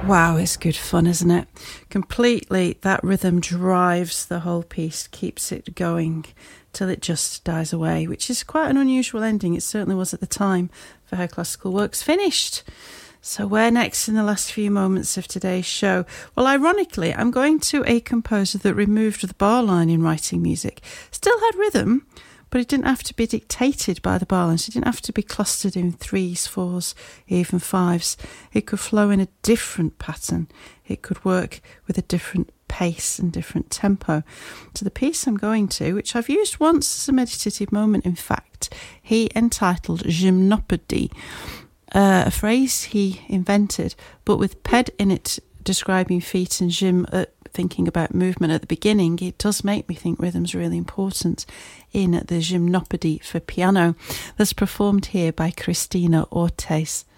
Wow, it's good fun, isn't it? Completely, that rhythm drives the whole piece, keeps it going till it just dies away, which is quite an unusual ending. It certainly was at the time for Her Classical Works Finished. So where next in the last few moments of today's show? Well, ironically, I'm going to a composer that removed the bar line in writing music. Still had rhythm, but it didn't have to be dictated by the bar lines. It didn't have to be clustered in 3s, 4s, even 5s. It could flow in a different pattern. It could work with a different pace and different tempo. So the piece I'm going to, which I've used once as a meditative moment, in fact, he entitled Gymnopédie, a phrase he invented, but with ped in it describing feet and gym thinking about movement at the beginning, it does make me think rhythm's really important in the Gymnopédie for piano that's performed here by Christina Ortiz.